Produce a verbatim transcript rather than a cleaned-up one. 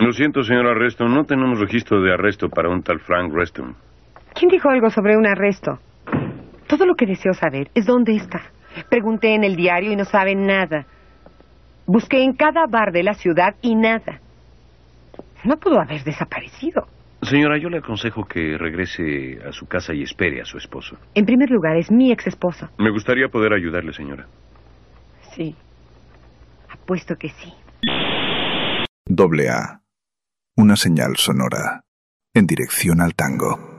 Lo siento, señora Reston, no tenemos registro de arresto para un tal Frank Reston. ¿Quién dijo algo sobre un arresto? Todo lo que deseo saber es dónde está. Pregunté en el diario y no saben nada. Busqué en cada bar de la ciudad y nada. No pudo haber desaparecido. Señora, yo le aconsejo que regrese a su casa y espere a su esposo. En primer lugar, es mi ex esposo. Me gustaría poder ayudarle, señora. Sí. Apuesto que sí. Doble A. Una señal sonora en dirección al tango.